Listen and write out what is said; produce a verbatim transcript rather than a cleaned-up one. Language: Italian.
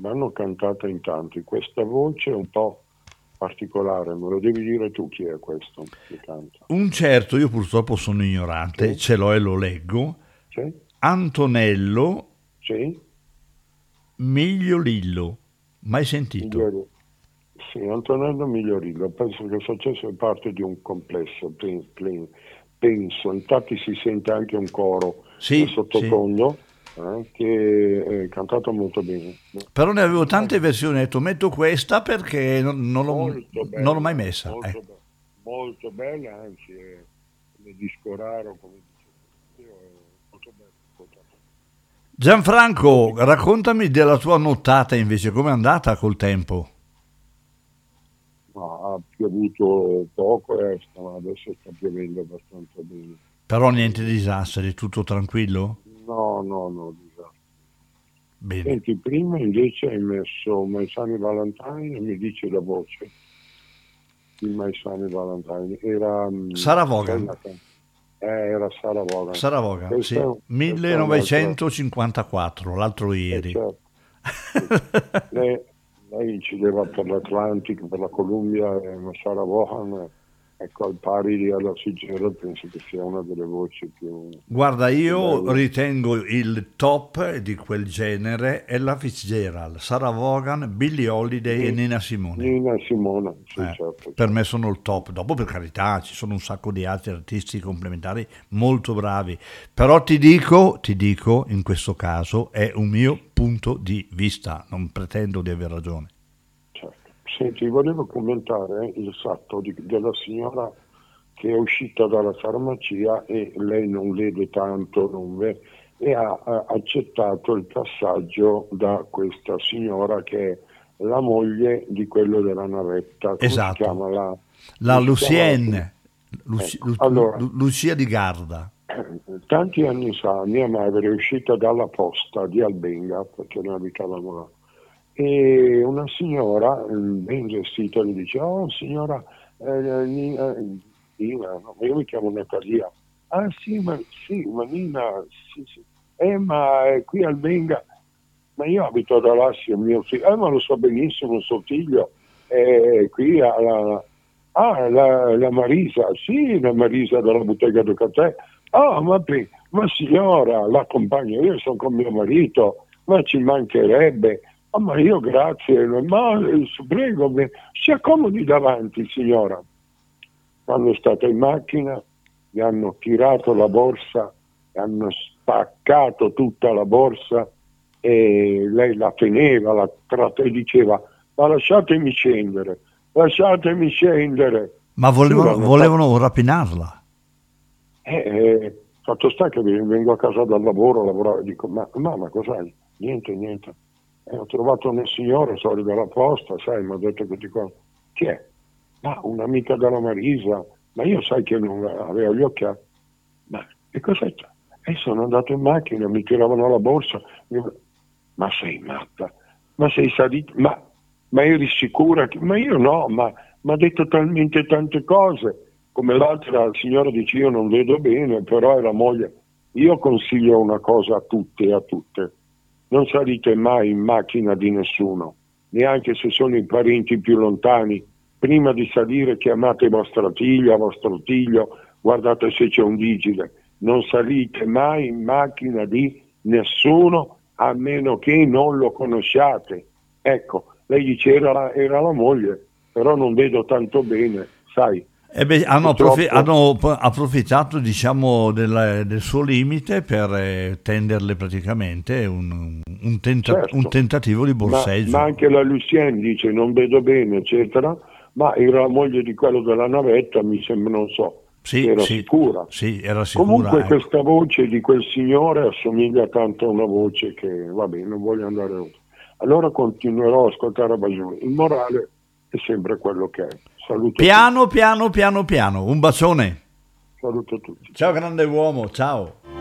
l'hanno cantata in tanti. Questa voce è un po' particolare, me lo devi dire tu chi è questo che canta. Un certo, io purtroppo sono ignorante, Sì. ce l'ho e lo leggo, Sì? Antonello Sì? Migliolillo, mai sentito? Migliori. Sì, Antonello Migliorillo, penso che facesse parte di un complesso, pen- pen- penso, infatti si sente anche un coro nel Sì, sì. sottofondo eh, che è cantato molto bene. Però ne avevo tante Vabbè, versioni, ho detto metto questa perché non, non l'ho, molto non l'ho mai bella, messa. molto, ecco. be- molto bella, anzi è come disco raro, come dicevo io, è molto bella. Gianfranco, raccontami della tua nottata invece, com'è andata col tempo? Ma ha piovuto poco e ma adesso sta piovendo abbastanza bene. Però niente E- disastri, tutto tranquillo? no, no, no, disastro. Bene. Senti, prima invece hai messo My Sunny Valentine e mi dice la voce di My Sunny Valentine. Era, mm, Sara sai, Vaughan, la can- eh, era Sarah Vaughan. Sara Vaughan, Questa sì, è, questa è un'altra, millenovecentocinquantaquattro, l'altro eh, ieri. certo, sì. Lei, lei incideva per l'Atlantic, per la Columbia, e Sarah Vaughan, ecco, al pari di Ella Fitzgerald, penso che sia una delle voci più, Guarda, più io belle. ritengo il top di quel genere Ella Fitzgerald, Sarah Vaughan, Billie Holiday e Ni- Nina Simone. Nina Simone, sì, Eh, certo, per me certo. sono il top. Dopo, per carità, ci sono un sacco di altri artisti complementari molto bravi. Però ti dico, ti dico, in questo caso è un mio punto di vista, non pretendo di aver ragione. Certo. Senti, volevo commentare il fatto di- della signora che è uscita dalla farmacia e lei non vede tanto, non ve- e ha, ha accettato il passaggio da questa signora che è la moglie di quello della navetta. Come si Esatto. chiama la, La come si chiama la signora? Lucienne, Luci- Ecco, Lu- allora, Lu- Lucia di Garda. tanti anni fa mia madre è uscita dalla posta di Albenga, perché noi abitavamo là, e una signora eh, ben vestita gli dice: "Oh signora, eh, Nina, Nina, no, io mi chiamo Natalia." "Ah sì, ma, sì, ma Nina, sì, sì. Eh, ma è qui a Albenga." "Ma io abito ad Alassio, mio figlio." "Eh, ma lo so benissimo, suo figlio è qui alla." "Ah, la, la Marisa." "Sì, la Marisa della bottega del caffè." "Ah, ma, pe- ma signora, l'accompagno io, sono con mio marito." "Ma ci mancherebbe." "Ah, ma io grazie, ma eh, prego, beh, si accomodi davanti, signora." Quando è stata in macchina, gli hanno tirato la borsa, gli hanno spaccato tutta la borsa e lei la teneva, la tratta e diceva: "Ma lasciatemi scendere, lasciatemi scendere." Ma Sì, volevano, l'hanno fatto. volevano rapinarla. Eh, eh, fatto sta che vengo a casa dal lavoro, lavorare, dico: "Ma mamma, cos'hai?" "Niente, niente." "Eh, ho trovato una signora, fuori dalla posta, sai, mi ha detto che ti qua." "Chi è?" "Ma un'amica della Marisa." "Ma io sai che non avevo gli occhiali." "Ma che cos'è?" "E sono andato in macchina, mi tiravano la borsa." Io, "Ma sei matta? Ma sei salita? Ma, ma eri sicura che..." "Ma io no, ma mi ha detto talmente tante cose." Come l'altra signora dice: "Io non vedo bene, però è la moglie." Io consiglio una cosa a tutte e a tutte: non salite mai in macchina di nessuno, neanche se sono i parenti più lontani. Prima di salire chiamate vostra figlia, vostro figlio, guardate se c'è un vigile. Non salite mai in macchina di nessuno a meno che non lo conosciate. Ecco, lei dice era la, era la moglie, però non vedo tanto bene, sai. E beh, hanno, approfi- Purtroppo, hanno p- approfittato, diciamo, del, del suo limite per eh, tenderle praticamente un, un tenta- un certo, tentativo di ma, ma borseggio. anche la Lucien dice non vedo bene, eccetera, ma era la moglie di quello della navetta, mi sembra, non so, se Sì, era sì, sicura. sì, era Comunque sicura, ecco. questa voce di quel signore assomiglia tanto a una voce che, vabbè, non voglio andare oltre. Allora continuerò a ascoltare Bajou. Il morale è sempre quello che è. Saluto a tutti. Piano, piano, piano, piano. Un bacione. Saluto a tutti. Ciao Ciao. grande uomo, ciao.